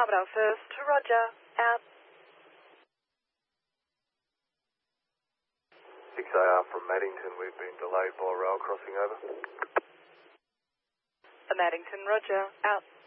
Armadale First to Roger, out. 6AR from Maddington, we've been delayed by rail crossing, over. Maddington, Roger, out.